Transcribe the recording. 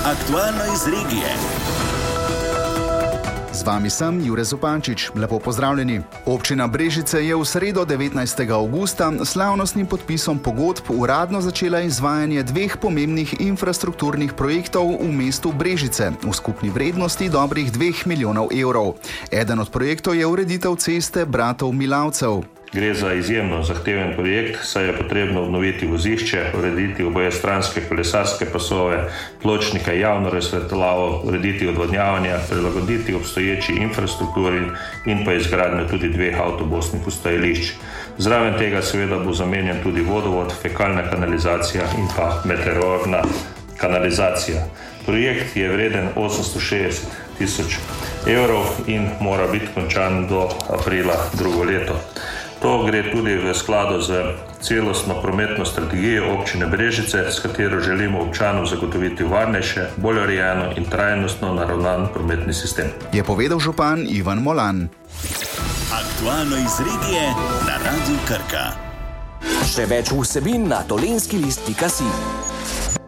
Aktualno iz regije. Z vami sem Jure Zupančič. Lepo pozdravljeni. Občina Brežice je v sredo 19. avgusta s slavnostnim podpisom pogodb uradno začela izvajanje dveh pomembnih infrastrukturnih projektov v mestu Brežice v skupni vrednosti dobrih 2 milijonov evrov. Eden od projektov je ureditev ceste Bratov Milavcev. Gre za izjemno zahteven projekt, saj je potrebno obnoviti vozišče, urediti obojestranske kolesarske pasove, pločnike, javno razsvetljavo, urediti odvodnjavanja, prilagoditi obstoječi infrastrukturi in pa izgradnjo tudi 2 avtobusnih postajališč. Zraven tega seveda bo zamenjan tudi vodovod, fekalna kanalizacija in pa meteorna kanalizacija. Projekt je vreden 860 tisoč evrov in mora biti končan do aprila drugo leto. To gre tudi v skladu z celostno prometno strategijo občine Brežice, s katero želimo občanom zagotoviti varnejše, bolj urejeno in trajnostno naravnan prometni sistem. Je povedal župan Ivan Molan. Aktualno iz regije na Radiu Krka. Še več vsebin na dolenskilist.si.